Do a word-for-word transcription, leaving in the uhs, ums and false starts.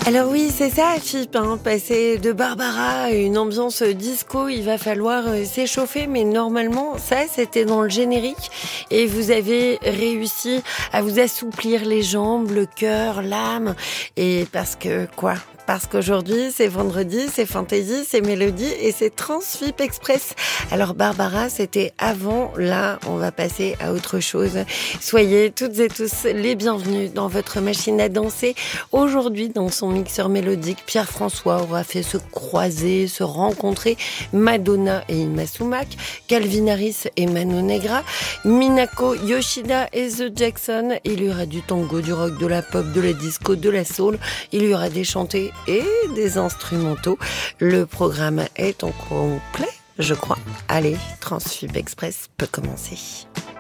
Alors oui, c'est ça, Philippe, hein, passer de Barbara à une ambiance disco, il va falloir euh, s'échauffer, mais normalement, ça, c'était dans le générique, et vous avez réussi à vous assouplir les jambes, le cœur, l'âme, et parce que, quoi ? Parce qu'aujourd'hui, c'est vendredi, c'est fantaisie, c'est mélodie et c'est Transfip Express. Alors Barbara, c'était avant, là, on va passer à autre chose. Soyez toutes et tous les bienvenus dans votre machine à danser. Aujourd'hui, dans son mixeur mélodique, Pierre-François aura fait se croiser, se rencontrer Madonna et Ima Sumac, Calvin Harris et Mano Negra, Minako Yoshida et The Jackson. Il y aura du tango, du rock, de la pop, de la disco, de la soul. Il y aura des chantés et des instrumentaux. Le programme est en complet, je crois. Allez, Transfib Express peut commencer.